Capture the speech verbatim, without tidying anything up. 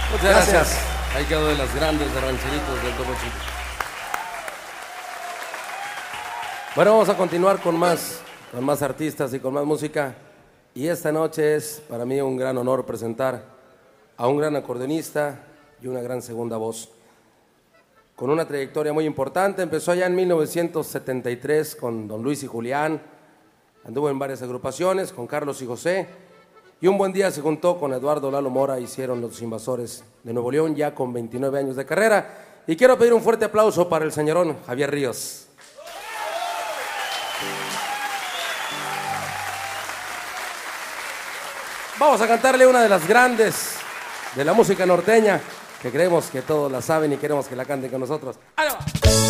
Muchas gracias. gracias. Ahí quedó de las grandes de rancheritos del Topo Chico. Bueno, vamos a continuar con más, con más artistas y con más música. Y esta noche es para mí un gran honor presentar a un gran acordeonista y una gran segunda voz. Con una trayectoria muy importante, empezó allá en mil novecientos setenta y tres con don Luis y Julián, anduvo en varias agrupaciones con Carlos y José, y un buen día se juntó con Eduardo Lalo Mora, hicieron Los Invasores de Nuevo León, ya con veintinueve años de carrera. Y quiero pedir un fuerte aplauso para el señorón Javier Ríos. Vamos a cantarle una de las grandes de la música norteña, que creemos que todos la saben y queremos que la canten con nosotros. ¡Ahí va!